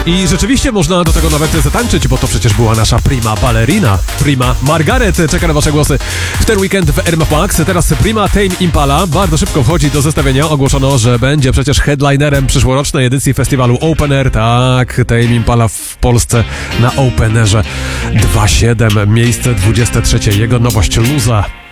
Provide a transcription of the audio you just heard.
I rzeczywiście można do tego nawet zatańczyć, bo to przecież była nasza prima ballerina. Prima Margaret czeka na wasze głosy w ten weekend w RMF Max. Teraz prima Tame Impala bardzo szybko wchodzi do zestawienia. Ogłoszono, że będzie przecież headlinerem przyszłorocznej edycji festiwalu Open Air. Tak, Tame Impala w Polsce na Open Airze 2.7, miejsce 23. Jego nowość Luza.